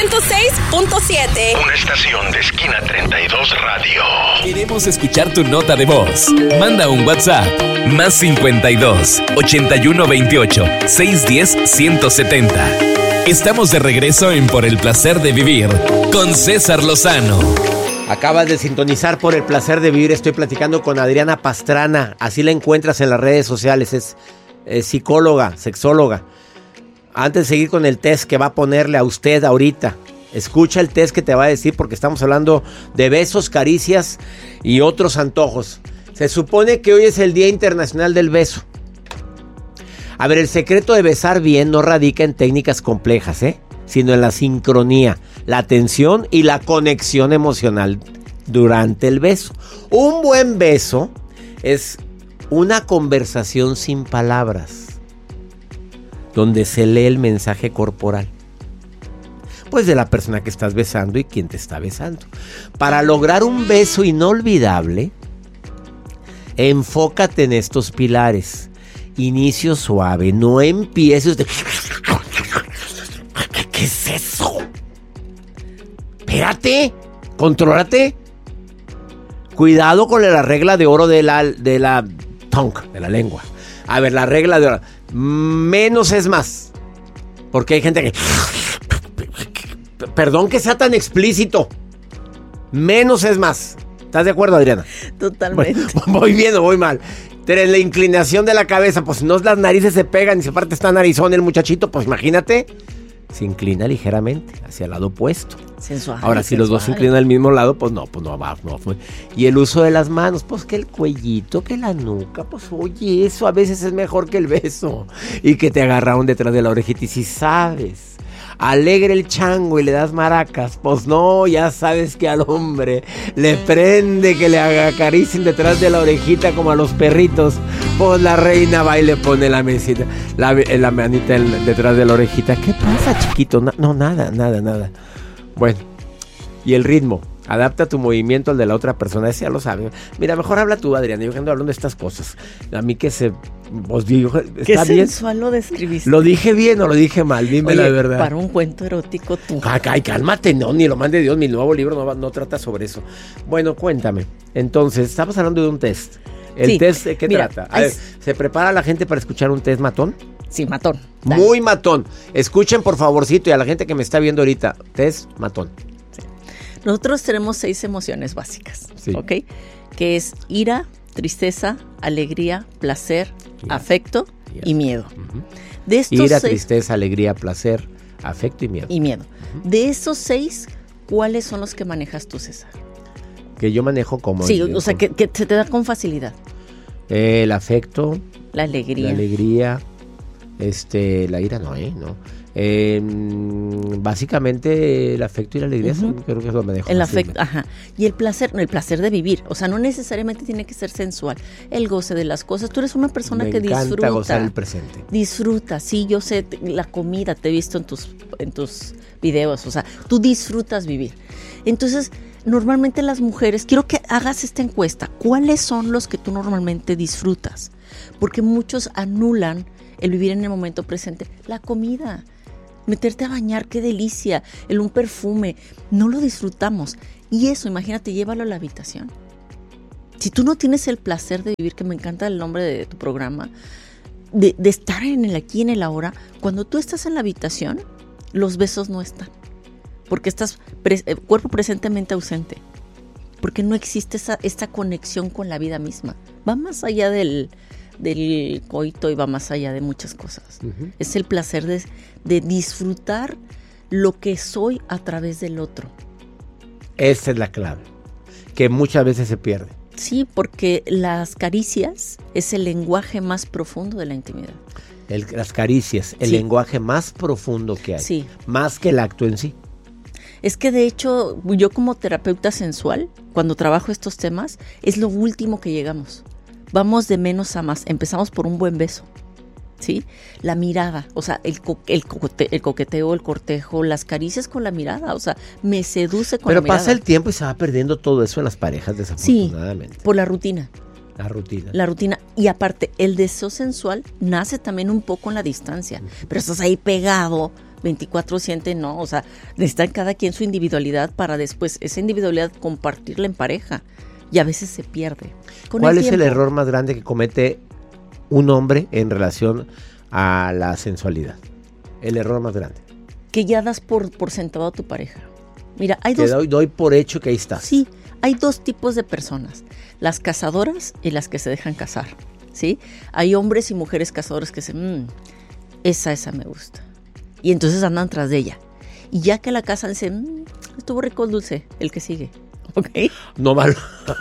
106.7. Una estación de Esquina 32 Radio. Queremos escuchar tu nota de voz. Manda un WhatsApp. Más 52 81 28 610 170. Estamos de regreso en Por el Placer de Vivir con César Lozano. Acabas de sintonizar Por el Placer de Vivir. Estoy platicando con Adriana Pastrana. Así la encuentras en las redes sociales. Es psicóloga, sexóloga. Antes de seguir con el test que va a ponerle a usted ahorita, escucha el test que te va a decir, porque estamos hablando de besos, caricias y otros antojos. Se supone que hoy es el Día Internacional del Beso. A ver, el secreto de besar bien no radica en técnicas complejas, sino en la sincronía, la atención y la conexión emocional durante el beso. Un buen beso es una conversación sin palabras, donde se lee el mensaje corporal, pues de la persona que estás besando y quien te está besando. Para lograr un beso inolvidable, enfócate en estos pilares. Inicio suave, no empieces de... ¿Qué es eso? Espérate, contrólate. Cuidado con la regla de oro de la tongue, de la lengua. A ver, la regla de oro. Menos es más. Porque hay gente que... Perdón que sea tan explícito. Menos es más. ¿Estás de acuerdo, Adriana? Totalmente. Voy bien o voy mal. La inclinación de la cabeza, pues no, las narices se pegan y si aparte está narizón el muchachito, pues imagínate. Se inclina ligeramente hacia el lado opuesto. Sensual. Ahora, si los dos se inclinan al mismo lado, pues no va. Y el uso de las manos, pues que el cuellito, que la nuca, pues oye, eso a veces es mejor que el beso. Y que te agarraron detrás de la orejita. Y si sabes, alegre el chango y le das maracas, pues no, ya sabes que al hombre le prende que le acaricien detrás de la orejita como a los perritos. Pues la reina va y le pone la mesita, la manita detrás de la orejita. ¿Qué pasa, chiquito? No, nada. Bueno, y el ritmo. Adapta tu movimiento al de la otra persona. Ese ya lo sabe. Mira, mejor habla tú, Adriana. Yo ando hablando de estas cosas. A mí que se... Os digo, ¿qué ¿está bien? sensual lo describiste? ¿Lo dije bien o lo dije mal? Dime la verdad. Para un cuento erótico tú. Ay, cálmate, no, ni lo mande Dios. Mi nuevo libro no trata sobre eso. Bueno, cuéntame. Entonces, estamos hablando de un test. ¿El test de qué trata? A ver, ¿se prepara la gente para escuchar un test matón? Sí, matón. Dale. Muy matón. Escuchen, por favorcito, y a la gente que me está viendo ahorita, test matón. Sí. Nosotros tenemos 6 emociones básicas, sí. ¿Ok? Que es ira, tristeza, alegría, placer, afecto y miedo. Uh-huh. De estos ira, 6, tristeza, alegría, placer, afecto y miedo. Uh-huh. De esos 6, ¿cuáles son los que manejas tú, César? Que yo manejo como... Sí, o sea, que se te da con facilidad. El afecto. La alegría. La alegría. La ira no, ¿no? Básicamente el afecto y la alegría creo que es lo que me dejo. El afecto, ajá. Y el placer de vivir. O sea, no necesariamente tiene que ser sensual. El goce de las cosas. Tú eres una persona que disfruta. Me encanta gozar el presente. Disfruta, sí, yo sé, la comida, te he visto en tus videos. O sea, tú disfrutas vivir. Entonces, normalmente las mujeres, quiero que hagas esta encuesta. ¿Cuáles son los que tú normalmente disfrutas? Porque muchos anulan el vivir en el momento presente. La comida, meterte a bañar, qué delicia, un perfume, no lo disfrutamos. Y eso, imagínate, llévalo a la habitación. Si tú no tienes el placer de vivir, que me encanta el nombre de tu programa, de estar en el aquí y en el ahora, cuando tú estás en la habitación, los besos no están. Porque estás cuerpo presentemente ausente. Porque no existe esta conexión con la vida misma. Va más allá del coito y va más allá de muchas cosas. Uh-huh. Es el placer de disfrutar lo que soy a través del otro. Esa es la clave, que muchas veces se pierde. Sí, porque las caricias es el lenguaje más profundo de la intimidad. Las caricias, el lenguaje más profundo que hay. Sí. Más que el acto en sí. Es que de hecho, yo como terapeuta sensual, cuando trabajo estos temas, es lo último que llegamos. Vamos de menos a más. Empezamos por un buen beso, ¿sí? La mirada, o sea, el coqueteo, el cortejo, las caricias con la mirada, o sea, me seduce con la mirada. Pero pasa el tiempo y se va perdiendo todo eso en las parejas, desafortunadamente. Sí, por la rutina. La rutina. Y aparte, el deseo sensual nace también un poco en la distancia. Pero estás ahí pegado 24/7, no, o sea, necesitan cada quien su individualidad para después esa individualidad compartirla en pareja y a veces se pierde. ¿Cuál es el error más grande que comete un hombre en relación a la sensualidad? El error más grande. Que ya das por sentado a tu pareja. Mira, hay doy por hecho que ahí estás. Sí, hay dos tipos de personas, las cazadoras y las que se dejan cazar, ¿sí? Hay hombres y mujeres cazadores que dicen, esa me gusta. Y entonces andan tras de ella. Y ya que la cazan, dicen, estuvo rico el dulce, el que sigue. ¿Ok? No malo.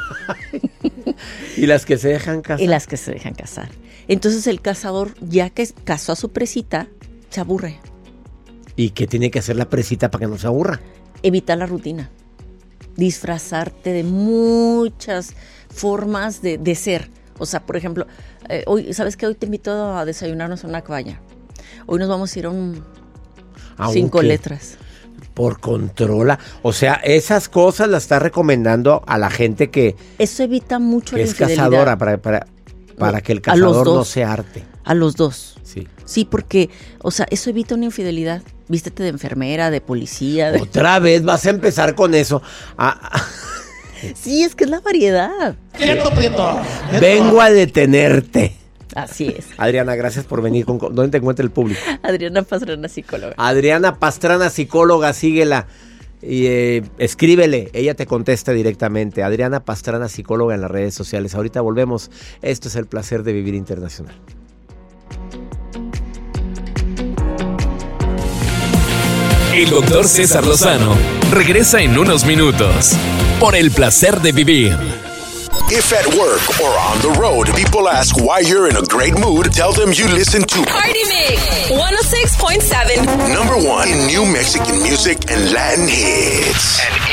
¿Y las que se dejan cazar? Y las que se dejan cazar. Entonces el cazador, ya que cazó a su presita, se aburre. ¿Y qué tiene que hacer la presita para que no se aburra? Evitar la rutina. Disfrazarte de muchas formas de ser. O sea, por ejemplo, hoy, ¿sabes qué? Hoy te invito a desayunarnos en una cabaña. Hoy nos vamos a ir a un 5 letras. Por controla. O sea, esas cosas las está recomendando a la gente que... Eso evita mucho la infidelidad. Es cazadora para que el cazador no se harte. A los dos. Sí. Sí, porque, o sea, eso evita una infidelidad. Vístete de enfermera, de policía. Otra vez vas a empezar con eso. Sí, es que es la variedad. Vengo a detenerte. Así es. Adriana, gracias por venir. ¿Dónde te encuentra el público? Adriana Pastrana, psicóloga. Adriana Pastrana, psicóloga, síguela. Y escríbele, ella te contesta directamente. Adriana Pastrana, psicóloga, en las redes sociales. Ahorita volvemos. Esto es El Placer de Vivir Internacional. El doctor César Lozano regresa en unos minutos por El Placer de Vivir. If at work or on the road, people ask why you're in a great mood, tell them you listen to Party Mix 106.7. #1 in new Mexican music and Latin hits. And